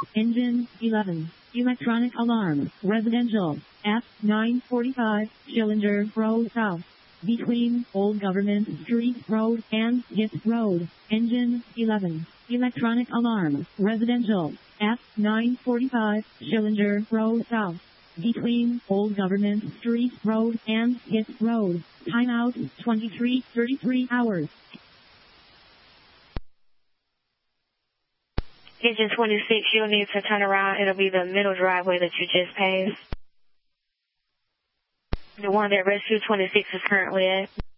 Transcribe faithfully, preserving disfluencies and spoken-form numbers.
Engine eleven. Electronic alarm. Residential. F nine forty-five. Schillinger Road South. Between Old Government Street Road and Gitz Road. Engine eleven. Electronic alarm. Residential. F nine forty-five. Schillinger Road South. Between Old Government Street Road and Gitz Road. Timeout twenty-three thirty-three hours. Engine twenty-six, you'll need to turn around. It'll be the middle driveway that you just passed. The one that Rescue twenty-six is currently at.